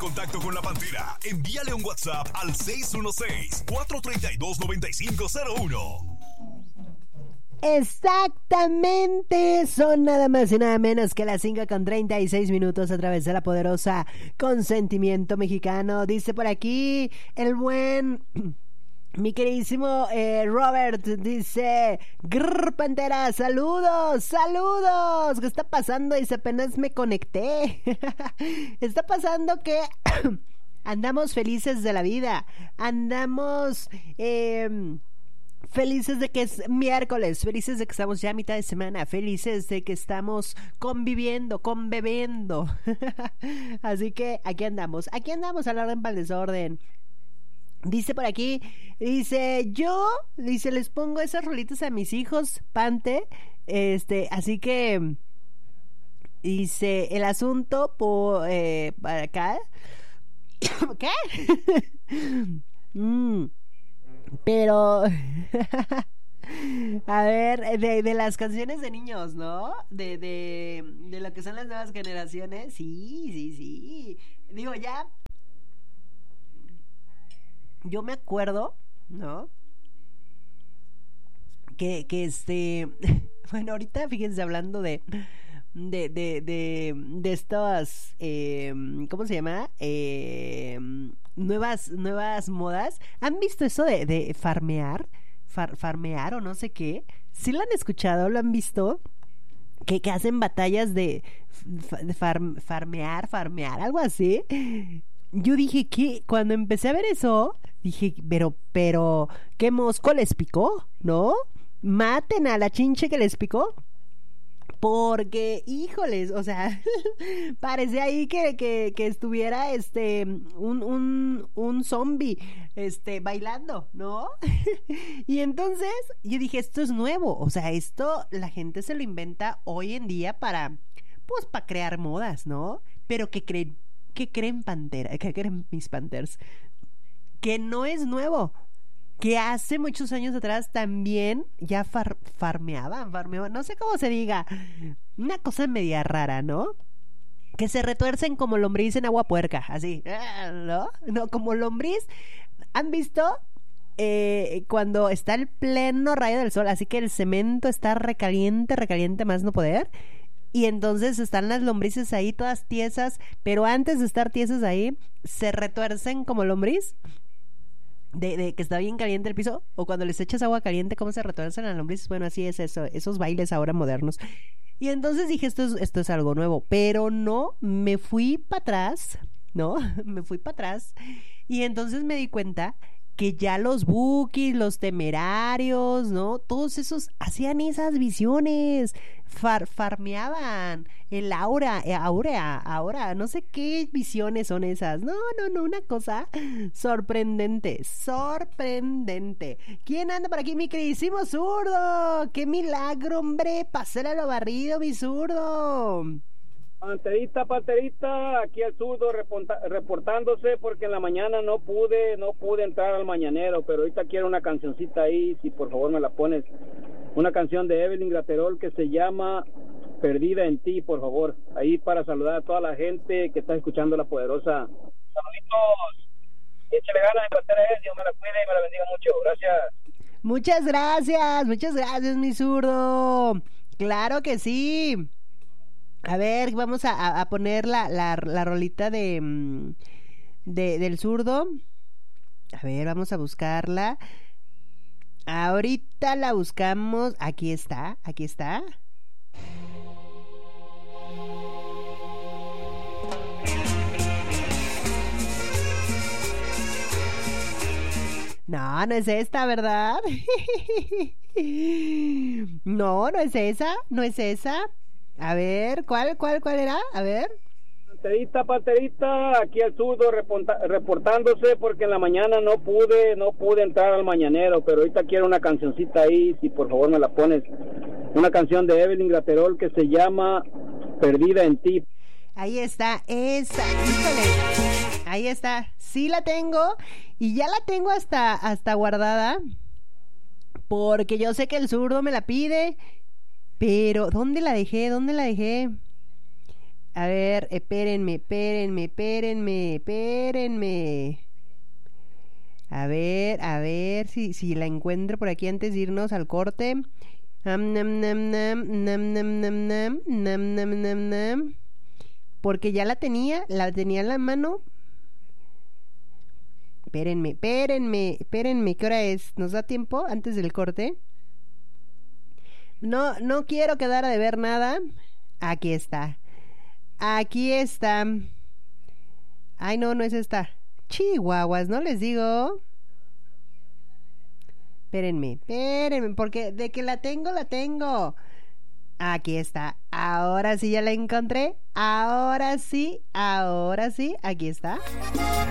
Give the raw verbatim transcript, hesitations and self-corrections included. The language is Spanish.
contacto con la Pantera, envíale un WhatsApp al seis uno seis, cuatro tres dos, nueve cinco cero uno. Exactamente, son nada más y nada menos que las cinco con treinta y seis minutos a través de la poderosa Consentimiento Mexicano. Dice por aquí el buen... Mi queridísimo eh, Robert dice: Grrr, Pantera, saludos, saludos. ¿Qué está pasando? Dice: apenas me conecté. Está pasando que andamos felices de la vida. Andamos eh, felices de que es miércoles. Felices de que estamos ya a mitad de semana. Felices de que estamos conviviendo, conbebiendo. Así que aquí andamos. Aquí andamos al orden para el desorden. Dice por aquí, dice, yo, dice, les pongo esas rolitas a mis hijos, Pante, este, así que, dice, el asunto por, eh, para acá, ¿qué? mm, pero, a ver, de, de las canciones de niños, ¿no? De, de, de lo que son las nuevas generaciones, sí, sí, sí, digo, ya... Yo me acuerdo, ¿no? Que, que este... Bueno, ahorita fíjense hablando de... De, de, de, de estas... Eh, ¿Cómo se llama? Eh, nuevas, nuevas modas. ¿Han visto eso de, de farmear? Far, farmear o no sé qué. ¿Sí lo han escuchado? ¿Lo han visto? Que, que hacen batallas de, de far, farmear, farmear, algo así. Yo dije que cuando empecé a ver eso, dije, pero, pero, ¿qué mosco les picó? ¿No? Maten a la chinche que les picó. Porque, híjoles, o sea, parece ahí que, que, que estuviera este un, un, un zombie este, bailando, ¿no? Y entonces yo dije, esto es nuevo, o sea, esto la gente se lo inventa hoy en día para, pues, para crear modas, ¿no? Pero que creen, que creen Pantera, que creen mis Panthers, que no es nuevo. Que hace muchos años atrás también ya far, farmeaban, farmeaban, no sé cómo se diga, una cosa media rara, ¿no? Que se retuercen como lombriz en agua puerca, así, ¿no? No, como lombriz, ¿han visto? Eh, cuando está el pleno rayo del sol, así que el cemento está recaliente, recaliente más no poder, y entonces están las lombrices ahí todas tiesas, pero antes de estar tiesas ahí, se retuercen como lombriz. De, de que está bien caliente el piso, o cuando les echas agua caliente, cómo se retuercen las lombrices. Bueno, así es eso, esos bailes ahora modernos. Y entonces dije, esto es, esto es algo nuevo, pero no, me fui para atrás, ¿no? Me fui para atrás, y entonces me di cuenta que ya los Bukis, los Temerarios, ¿no? Todos esos hacían esas visiones, far, farmeaban el aura, eh, aurea, ahora, no sé qué visiones son esas. No, no, no, una cosa sorprendente, sorprendente. ¿Quién anda por aquí? Mi queridísimo zurdo. ¡Qué milagro, hombre! Pasar lo barrido, mi zurdo. Panterita, Panterita, aquí el zurdo reporta, reportándose porque en la mañana no pude, no pude entrar al mañanero, pero ahorita quiero una cancioncita ahí, si por favor me la pones, una canción de Evelyn Graterol que se llama Perdida en ti, por favor, ahí para saludar a toda la gente que está escuchando La Poderosa. Saluditos, échale ganas de pasar a él, Dios me la cuide y me la bendiga mucho, gracias. Muchas gracias, muchas gracias, mi zurdo. Claro que sí. A ver, vamos a, a poner la, la, la rolita de, de del zurdo. A ver, vamos a buscarla. Ahorita la buscamos. Aquí está, aquí está. No, no es esta, ¿verdad? No, no es esa, no es esa. A ver, ¿cuál, cuál, cuál era? A ver. Panterita, Panterita, aquí el zurdo reporta, reportándose porque en la mañana no pude, no pude entrar al mañanero, pero ahorita quiero una cancioncita ahí, si por favor me la pones. Una canción de Evelyn Graterol que se llama Perdida en ti. Ahí está, esa, híjole. Ahí está, sí la tengo y ya la tengo hasta, hasta guardada porque yo sé que el zurdo me la pide. Pero, ¿dónde la dejé? ¿Dónde la dejé? A ver, espérenme, espérenme, espérenme, espérenme. A ver, a ver si, si la encuentro por aquí antes de irnos al corte. Nam, nam, nam, nam, nam, nam, nam, nam, nam, nam, nam, nam. Porque ya la tenía, la tenía en la mano. Espérenme, espérenme, espérenme, ¿qué hora es? ¿Nos da tiempo antes del corte? No, no quiero quedar a deber nada. Aquí está. Aquí está. Ay, no, no es esta. Chihuahuas, ¿no les digo? Espérenme, espérenme, porque de que la tengo, la tengo. Aquí está. Ahora sí ya la encontré. Ahora sí, ahora sí, aquí está.